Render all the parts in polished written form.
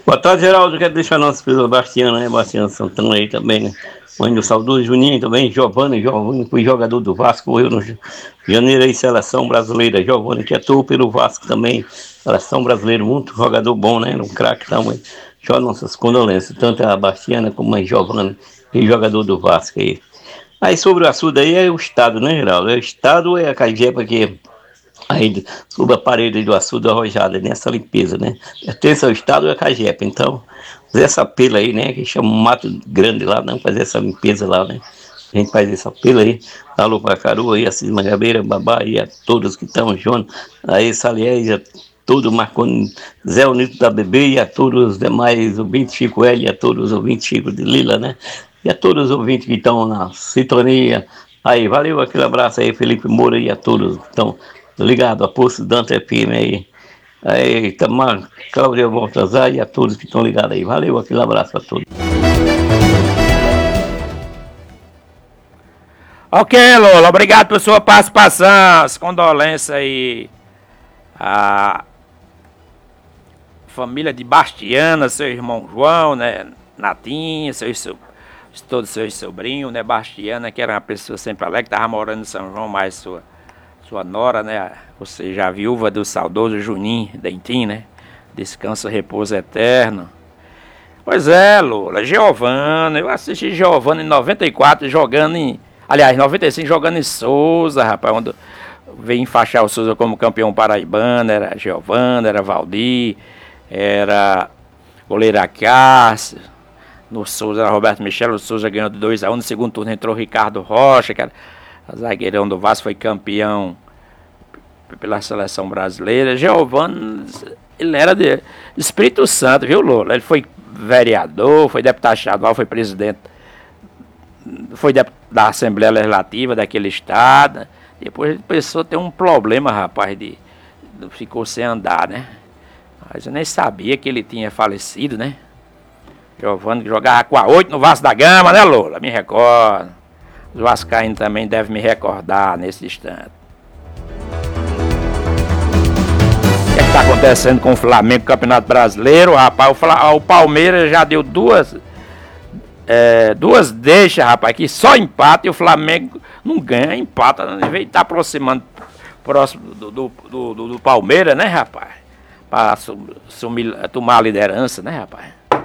Boa tarde, Geraldo. Quero deixar nossa filha Bastiana, né? Bastiana Santana aí também, né? Mãe do saudoso Juninho também, Giovanni, foi jogador do Vasco, morreu no janeiro aí, seleção brasileira. Giovanni, que atuou pelo Vasco também, seleção brasileira, muito jogador bom, né? Um craque também. Chora nossas condolências, tanto a Bastiana como a Giovanni, que é jogador do Vasco aí. Aí sobre o assunto aí é o Estado, né, Geraldo? É o Estado é a Cagepa que aí sob a parede do açude arrojada nessa limpeza, né? Pertence ao Estado e à Cagepa. Então, fazer essa apelo aí, né? Que chama um mato grande lá, não fazer essa limpeza lá, né? A gente faz esse apelo aí, alô pra Caru aí, Assis Mangabeira, Babá e a todos que estão juntos, aí Saliés, a todo Marconi, Zé Unito da Bebê e a todos os demais ouvintes, Chico L, e a todos os ouvintes, Chico de Lila, né? E a todos os ouvintes que estão na sintonia. Aí, valeu, aquele abraço aí, Felipe Moura e a todos que estão ligados a Poço Dante FM aí. Aí, Tamar, Cláudia Baltazar e a todos que estão ligados aí. Valeu, aquele abraço a todos. Ok, Lola, obrigado por sua participação, as condolências aí à família de Bastiana, seu irmão João, né, Natinha, todos seus sobrinhos, né, Bastiana, que era uma pessoa sempre alegre, estava morando em São João, mais sua nora, né, ou seja, a viúva do saudoso Juninho Dentim, né, descanso, repouso eterno. Pois é, Lola, Giovana, eu assisti Giovana em 94 jogando em... Aliás, 95 jogando em Souza, rapaz, onde veio enfaixar o Souza como campeão paraibano, era Giovana, era Valdir, era goleiro Cássio, no Souza era Roberto Michel, o Souza ganhou de 2-1, no segundo turno entrou Ricardo Rocha, que era zagueirão do Vasco, foi campeão pela seleção brasileira. Giovana, ele era de Espírito Santo, viu, Lola? Ele foi vereador, foi deputado estadual, foi presidente, foi da Assembleia Legislativa daquele estado. Depois ele começou a ter um problema, rapaz, ficou sem andar, né? Mas eu nem sabia que ele tinha falecido, né? Giovanni jogava com a 8 no Vasco da Gama, né, Lola? Me recordo. Os vascaínos também devem me recordar nesse instante. O que está acontecendo com o Flamengo no Campeonato Brasileiro, rapaz? O Palmeiras já deu duas deixas, rapaz, que só empata e o Flamengo não ganha, empata, em vez de estar aproximando próximo do Palmeiras, né, rapaz? Para tomar a liderança, né, rapaz?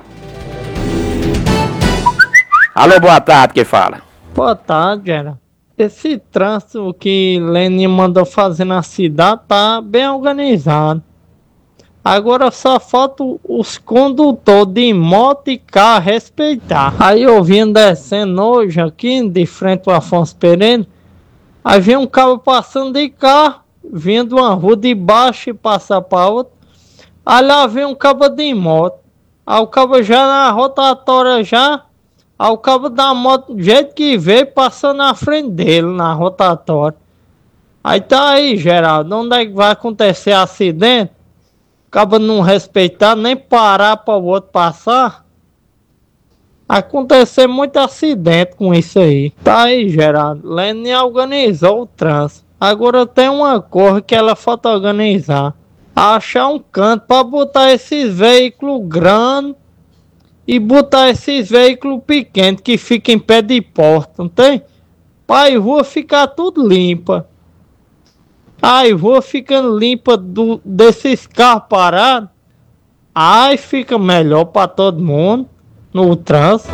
Alô, boa tarde, quem fala? Boa tarde, Geraldo. Esse trânsito que Lenin mandou fazer na cidade tá bem organizado. Agora só falta os condutores de moto e carro respeitar. Aí eu vim descendo hoje aqui, de frente ao Afonso Pereira. Aí vem um cara passando de carro, vindo uma rua de baixo e passar para outra. Aí lá vem um cabo de moto. Aí o cabo já na rotatória já. Aí o cabo da moto, do jeito que veio, passando na frente dele, na rotatória. Aí tá aí, Geraldo, onde é que vai acontecer acidente? Acaba não respeitar, nem parar para o outro passar. Acontecer muito acidente com isso aí. Tá aí, Geraldo. Lenin organizou o trânsito. Agora tem uma coisa que ela falta organizar. Achar um canto para botar esses veículos grandes e botar esses veículos pequenos que ficam em pé de porta, não tem? Para a rua ficar tudo limpa. Aí rua ficando limpa desses carros parados. Aí fica melhor para todo mundo no trânsito.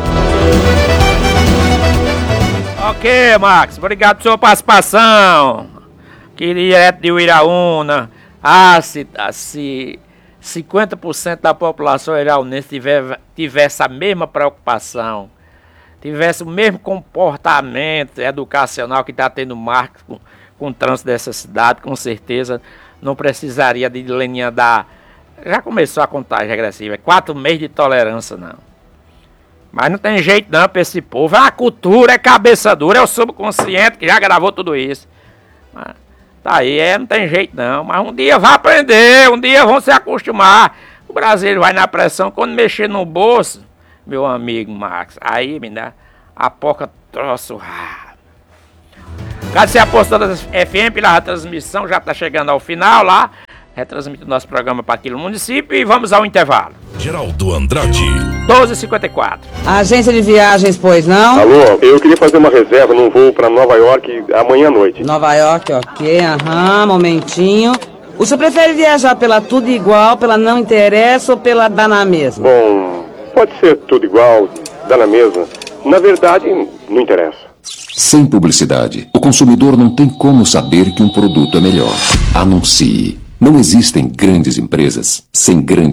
Ok, Max, obrigado por sua participação. Queria de Uiraúna. Se 50% da população iraunense tivesse a mesma preocupação, tivesse o mesmo comportamento educacional que está tendo Marcos com o trânsito dessa cidade, com certeza não precisaria de Leninha dar. Já começou a contagem regressiva, 4 meses de tolerância, não. Mas não tem jeito não para esse povo, é a cultura, é cabeça dura, é o subconsciente que já gravou tudo isso. Mas, tá aí, não tem jeito não, mas um dia vai aprender, um dia vão se acostumar. O brasileiro vai na pressão, quando mexer no bolso, meu amigo Max, aí me dá a porca troço. Agradecer a postura da FM pela transmissão, já está chegando ao final lá. retransmitindo nosso programa para aquele município e vamos ao intervalo. Geraldo Andrade. 12h54. Agência de viagens, pois não? Alô, eu queria fazer uma reserva num voo para Nova York amanhã à noite. Nova York, ok, momentinho. O senhor prefere viajar pela tudo igual, pela não interessa ou pela dá na mesma? Bom, pode ser tudo igual, dá na mesma. Na verdade, não interessa. Sem publicidade, o consumidor não tem como saber que um produto é melhor. Anuncie. Não existem grandes empresas sem grandes